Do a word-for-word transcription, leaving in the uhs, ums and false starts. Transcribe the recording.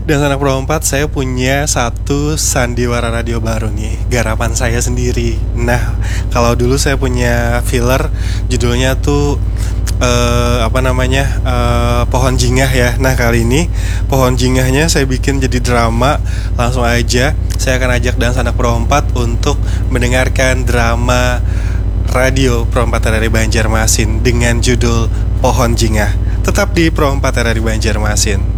Dan anak Pro empat, saya punya satu sandiwara radio baru nih, garapan saya sendiri. Nah, kalau dulu saya punya filler, judulnya tuh uh, apa namanya uh, Pohon Jingah ya. Nah, kali ini Pohon Jingahnya saya bikin jadi drama. Langsung aja saya akan ajak dan anak Pro empat untuk mendengarkan drama radio Pro empat R R I Banjarmasin dengan judul Pohon Jingah. Tetap di Pro empat R R I Banjarmasin.